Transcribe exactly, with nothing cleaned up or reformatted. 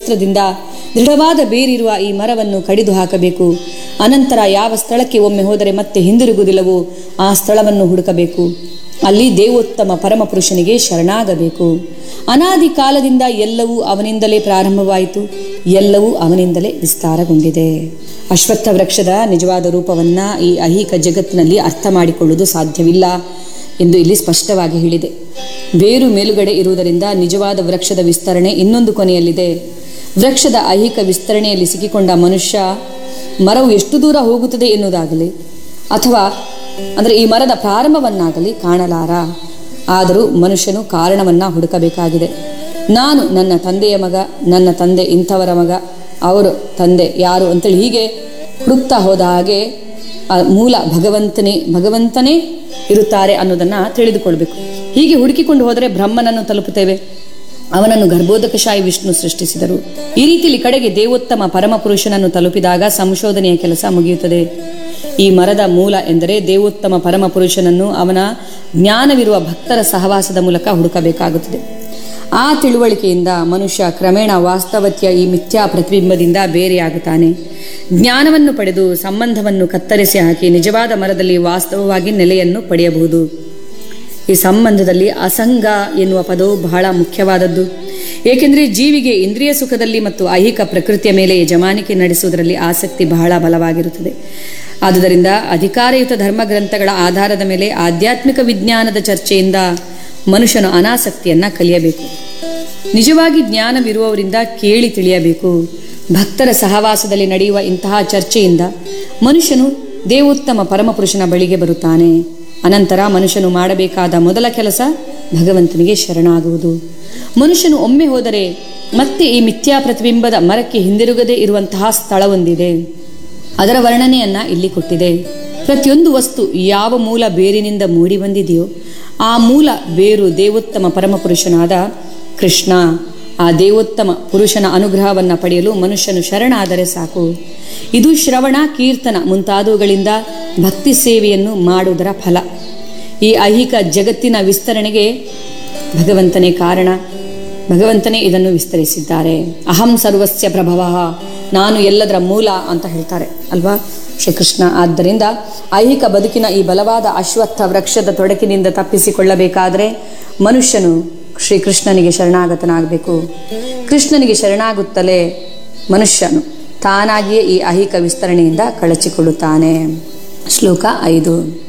ಶಸ್ತ್ರದಿಂದ ದೃಢವಾದ ಬೇರಿರುವ ಈ ಮರವನ್ನು ಕಡಿದು ಹಾಕಬೇಕು. ಅನಂತರ ಯಾವ ಸ್ಥಳಕ್ಕೆ ಒಮ್ಮೆ ಹೋದರೆ ಮತ್ತೆ ಹಿಂದಿರುಗುವುದಿಲ್ಲವೋ ಆ ಸ್ಥಳವನ್ನು ಹುಡುಕಬೇಕು. ಅಲ್ಲಿ ದೇವೋತ್ತಮ ಪರಮಪುರುಷನಿಗೆ ಶರಣಾಗಬೇಕು. ಅನಾದಿ ಕಾಲದಿಂದ ಎಲ್ಲವೂ ಅವನಿಂದಲೇ ಪ್ರಾರಂಭವಾಯಿತು, ಎಲ್ಲವೂ ಅವನಿಂದಲೇ ವಿಸ್ತಾರಗೊಂಡಿದೆ. ಅಶ್ವತ್ಥ ವೃಕ್ಷದ ನಿಜವಾದ ರೂಪವನ್ನು ಈ ಐಹಿಕ ಜಗತ್ತಿನಲ್ಲಿ ಅರ್ಥ ಮಾಡಿಕೊಳ್ಳುವುದು ಸಾಧ್ಯವಿಲ್ಲ ಎಂದು ಇಲ್ಲಿ ಸ್ಪಷ್ಟವಾಗಿ ಹೇಳಿದೆ. ಬೇರು ಮೇಲುಗಡೆ ಇರುವುದರಿಂದ ನಿಜವಾದ ವೃಕ್ಷದ ವಿಸ್ತರಣೆ ಇನ್ನೊಂದು ಕೊನೆಯಲ್ಲಿದೆ. ವೃಕ್ಷದ ಐಹಿಕ ವಿಸ್ತರಣೆಯಲ್ಲಿ ಸಿಕ್ಕಿಕೊಂಡ ಮನುಷ್ಯ ಮರವು ಎಷ್ಟು ದೂರ ಹೋಗುತ್ತದೆ ಎನ್ನುವುದಾಗಲಿ ಅಥವಾ ಅಂದರೆ ಈ ಮರದ ಪ್ರಾರಂಭವನ್ನಾಗಲಿ ಕಾಣಲಾರ. ಆದರೂ ಮನುಷ್ಯನು ಕಾರಣವನ್ನು ಹುಡುಕಬೇಕಾಗಿದೆ. ನಾನು ನನ್ನ ತಂದೆಯ ಮಗ, ನನ್ನ ತಂದೆ ಇಂಥವರ ಮಗ, ಅವರು ತಂದೆ ಯಾರು ಅಂತೇಳಿ ಹೀಗೆ ಹುಡುಕ್ತಾ ಹೋದ ಹಾಗೆ ಆ ಮೂಲ ಭಗವಂತನೇ ಭಗವಂತನೇ ಇರುತ್ತಾರೆ ಅನ್ನೋದನ್ನು ತಿಳಿದುಕೊಳ್ಬೇಕು. ಹೀಗೆ ಹುಡುಕಿಕೊಂಡು ಹೋದರೆ ಬ್ರಹ್ಮನನ್ನು ತಲುಪುತ್ತೇವೆ. ಅವನನ್ನು ಗರ್ಭೋದಕಶಾಹಿ ವಿಷ್ಣು ಸೃಷ್ಟಿಸಿದರು. ಈ ರೀತಿಯಲ್ಲಿ ಕಡೆಗೆ ದೇವೋತ್ತಮ ಪರಮಪುರುಷನನ್ನು ತಲುಪಿದಾಗ ಸಂಶೋಧನೆಯ ಕೆಲಸ ಮುಗಿಯುತ್ತದೆ. ಈ ಮರದ ಮೂಲ ಎಂದರೆ ದೇವೋತ್ತಮ ಪರಮಪುರುಷನನ್ನು ಅವನ ಜ್ಞಾನವಿರುವ ಭಕ್ತರ ಸಹವಾಸದ ಮೂಲಕ ಹುಡುಕಬೇಕಾಗುತ್ತದೆ. ಆ ತಿಳುವಳಿಕೆಯಿಂದ ಮನುಷ್ಯ ಕ್ರಮೇಣ ವಾಸ್ತವತೆಯ ಈ ಮಿಥ್ಯಾ ಪ್ರತಿಬಿಂಬದಿಂದ ಬೇರೆಯಾಗುತ್ತಾನೆ. ಜ್ಞಾನವನ್ನು ಪಡೆದು ಸಂಬಂಧವನ್ನು ಕತ್ತರಿಸಿ ಹಾಕಿ ನಿಜವಾದ ಮರದಲ್ಲಿ ವಾಸ್ತವವಾಗಿ ನೆಲೆಯನ್ನು ಪಡೆಯಬಹುದು. ಈ ಸಂಬಂಧದಲ್ಲಿ ಅಸಂಗ ಎನ್ನುವ ಪದವು ಬಹಳ ಮುಖ್ಯವಾದದ್ದು. ಏಕೆಂದರೆ ಜೀವಿಗೆ ಇಂದ್ರಿಯ ಸುಖದಲ್ಲಿ ಮತ್ತು ಐಹಿಕ ಪ್ರಕೃತಿಯ ಮೇಲೆ ಯಜಮಾನಿಕೆ ನಡೆಸುವುದರಲ್ಲಿ ಆಸಕ್ತಿ ಬಹಳ ಬಲವಾಗಿರುತ್ತದೆ. ಆದುದರಿಂದ ಅಧಿಕಾರಯುತ ಧರ್ಮಗ್ರಂಥಗಳ ಆಧಾರದ ಮೇಲೆ ಆಧ್ಯಾತ್ಮಿಕ ವಿಜ್ಞಾನದ ಚರ್ಚೆಯಿಂದ ಮನುಷ್ಯನು ಅನಾಸಕ್ತಿಯನ್ನು ಕಲಿಯಬೇಕು. ನಿಜವಾಗಿ ಜ್ಞಾನವಿರುವವರಿಂದ ಕೇಳಿ ತಿಳಿಯಬೇಕು. ಭಕ್ತರ ಸಹವಾಸದಲ್ಲಿ ನಡೆಯುವ ಇಂತಹ ಚರ್ಚೆಯಿಂದ ಮನುಷ್ಯನು ದೇವೋತ್ತಮ ಪರಮಪುರುಷನ ಬಳಿಗೆ ಬರುತ್ತಾನೆ. ಅನಂತರ ಮನುಷ್ಯನು ಮಾಡಬೇಕಾದ ಮೊದಲ ಕೆಲಸ ಭಗವಂತನಿಗೆ ಶರಣಾಗುವುದು. ಮನುಷ್ಯನು ಒಮ್ಮೆ ಹೋದರೆ ಮತ್ತೆ ಈ ಮಿಥ್ಯಾ ಪ್ರತಿಬಿಂಬದ ಮರಕ್ಕೆ ಹಿಂದಿರುಗದೇ ಇರುವಂತಹ ಸ್ಥಳವೊಂದಿದೆ. ಅದರ ವರ್ಣನೆಯನ್ನ ಇಲ್ಲಿ ಕೊಟ್ಟಿದೆ. ಪ್ರತಿಯೊಂದು ವಸ್ತು ಯಾವ ಮೂಲ ಬೇರಿನಿಂದ ಮೂಡಿ ಬಂದಿದೆಯೋ ಆ ಮೂಲ ಬೇರು ದೇವೋತ್ತಮ ಪರಮಪುರುಷನಾದ ಕೃಷ್ಣ. ಆ ದೇವೋತ್ತಮ ಪುರುಷನ ಅನುಗ್ರಹವನ್ನು ಪಡೆಯಲು ಮನುಷ್ಯನು ಶರಣಾದರೆ ಸಾಕು. ಇದು ಶ್ರವಣ, ಕೀರ್ತನ ಮುಂತಾದವುಗಳಿಂದ ಭಕ್ತಿ ಸೇವೆಯನ್ನು ಮಾಡುವುದರ ಫಲ. ಈ ಐಹಿಕ ಜಗತ್ತಿನ ವಿಸ್ತರಣೆಗೆ ಭಗವಂತನೇ ಕಾರಣ. ಭಗವಂತನೇ ಇದನ್ನು ವಿಸ್ತರಿಸಿದ್ದಾರೆ. ಅಹಂ ಸರ್ವಸ್ಯ ಪ್ರಭವ, ನಾನು ಎಲ್ಲದರ ಮೂಲ ಅಂತ ಹೇಳ್ತಾರೆ ಅಲ್ವಾ ಶ್ರೀಕೃಷ್ಣ. ಆದ್ದರಿಂದ ಐಹಿಕ ಬದುಕಿನ ಈ ಬಲವಾದ ಅಶ್ವತ್ಥ ವೃಕ್ಷದ ತೊಡಕಿನಿಂದ ತಪ್ಪಿಸಿಕೊಳ್ಳಬೇಕಾದರೆ ಮನುಷ್ಯನು ಶ್ರೀಕೃಷ್ಣನಿಗೆ ಶರಣಾಗತನಾಗಬೇಕು. ಕೃಷ್ಣನಿಗೆ ಶರಣಾಗುತ್ತಲೇ ಮನುಷ್ಯನು ತಾನಾಗಿಯೇ ಈ ಐಹಿಕ ವಿಸ್ತರಣೆಯಿಂದ ಕಳಚಿಕೊಳ್ಳುತ್ತಾನೆ. ಶ್ಲೋಕ ಐದು.